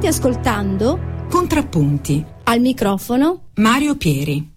ascoltando Contrappunti. Al microfono Mario Pieri.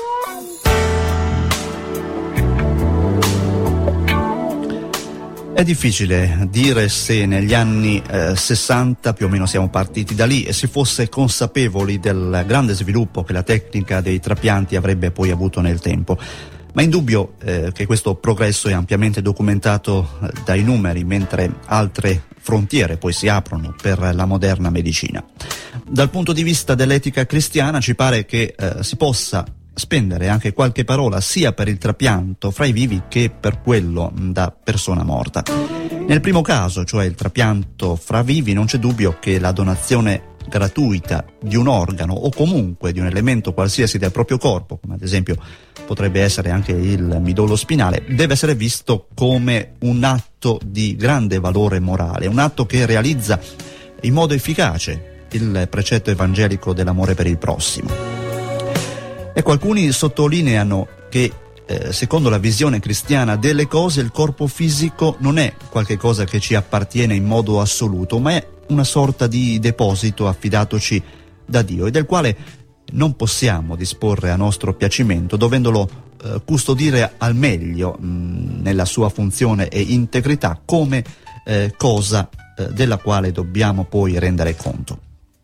È difficile dire se negli anni 60, più o meno siamo partiti da lì, e si fosse consapevoli del grande sviluppo che la tecnica dei trapianti avrebbe poi avuto nel tempo. Ma è indubbio che questo progresso è ampiamente documentato dai numeri, mentre altre frontiere poi si aprono per la moderna medicina. Dal punto di vista dell'etica cristiana ci pare che si possa spendere anche qualche parola sia per il trapianto fra i vivi che per quello da persona morta. Nel primo caso, cioè il trapianto fra vivi, non c'è dubbio che la donazione gratuita di un organo o comunque di un elemento qualsiasi del proprio corpo, come ad esempio potrebbe essere anche il midollo spinale, deve essere visto come un atto di grande valore morale, un atto che realizza in modo efficace il precetto evangelico dell'amore per il prossimo. Ecco, alcuni sottolineano che secondo la visione cristiana delle cose il corpo fisico non è qualche cosa che ci appartiene in modo assoluto, ma è una sorta di deposito affidatoci da Dio e del quale non possiamo disporre a nostro piacimento, dovendolo custodire al meglio nella sua funzione e integrità come cosa della quale dobbiamo poi rendere conto.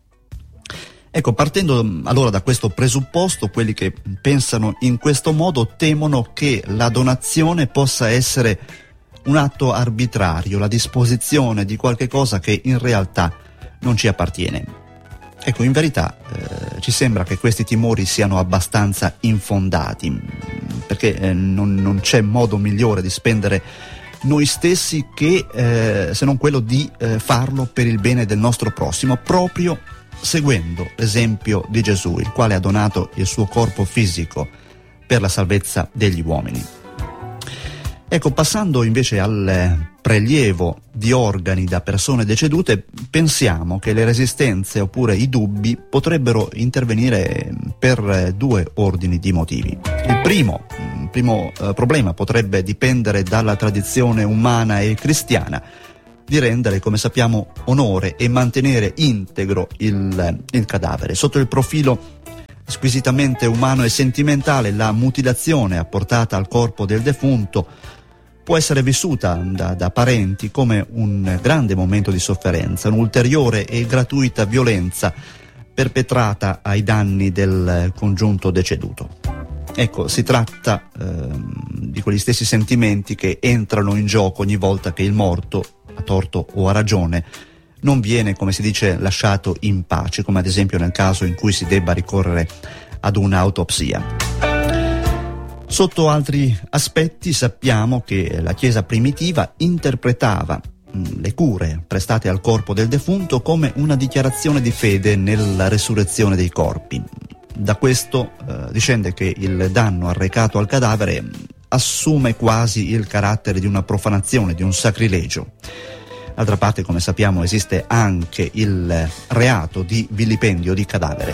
Ecco, partendo allora da questo presupposto, quelli che pensano in questo modo temono che la donazione possa essere un atto arbitrario, la disposizione di qualche cosa che in realtà non ci appartiene. Ecco, in verità ci sembra che questi timori siano abbastanza infondati, perché non c'è modo migliore di spendere noi stessi che se non quello di farlo per il bene del nostro prossimo, proprio seguendo l'esempio di Gesù, il quale ha donato il suo corpo fisico per la salvezza degli uomini. Ecco, passando invece al prelievo di organi da persone decedute, pensiamo che le resistenze oppure i dubbi potrebbero intervenire per due ordini di motivi. Il primo problema potrebbe dipendere dalla tradizione umana e cristiana di rendere, come sappiamo, onore e mantenere integro il cadavere. Sotto il profilo squisitamente umano e sentimentale, la mutilazione apportata al corpo del defunto può essere vissuta da parenti come un grande momento di sofferenza, un'ulteriore e gratuita violenza perpetrata ai danni del congiunto deceduto. Ecco, si tratta di quegli stessi sentimenti che entrano in gioco ogni volta che il morto, a torto o a ragione, non viene, come si dice, lasciato in pace, come ad esempio nel caso in cui si debba ricorrere ad un'autopsia. Sotto altri aspetti sappiamo che la Chiesa primitiva interpretava le cure prestate al corpo del defunto come una dichiarazione di fede nella resurrezione dei corpi. Da questo discende che il danno arrecato al cadavere assume quasi il carattere di una profanazione, di un sacrilegio. D'altra parte, come sappiamo, esiste anche il reato di vilipendio di cadavere.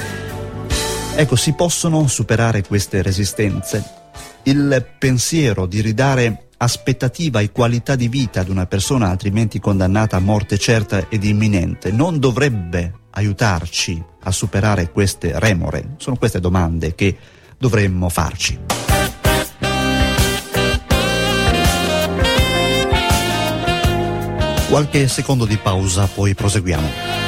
Ecco, si possono superare queste resistenze. Il pensiero di ridare aspettativa e qualità di vita ad una persona altrimenti condannata a morte certa ed imminente non dovrebbe aiutarci a superare queste remore? Sono queste domande che dovremmo farci. Qualche secondo di pausa, poi proseguiamo.